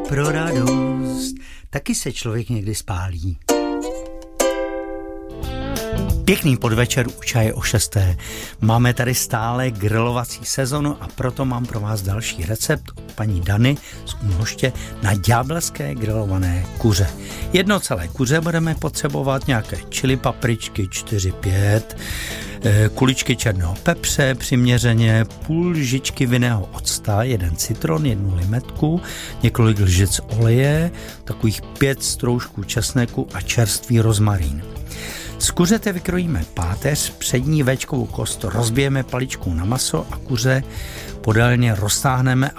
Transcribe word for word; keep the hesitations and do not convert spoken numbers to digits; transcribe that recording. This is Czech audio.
pro radost, taky se člověk někdy spálí. Pěkný podvečer u čaje o šesté. Máme tady stále grilovací sezonu a proto mám pro vás další recept od paní Dany z Úmoště na ďábelské grilované kuře. Jedno celé kuře budeme potřebovat, nějaké chili papričky čtyři pět, kuličky černého pepře přiměřeně, půl lžičky vinného octa, jeden citron, jednu limetku, několik lžic oleje, takových pět stroužků česneku a čerstvý rozmarín. Z kuřete vykrojíme páteř, přední véčkovou kost rozbijeme paličkou na maso a kuře podélně roztáhneme